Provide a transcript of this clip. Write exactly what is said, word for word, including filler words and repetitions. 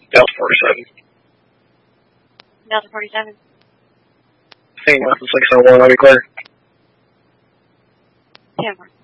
Delta forty-seven. Delta forty-seven. Hang on, six oh one, I'll be clear. ten four.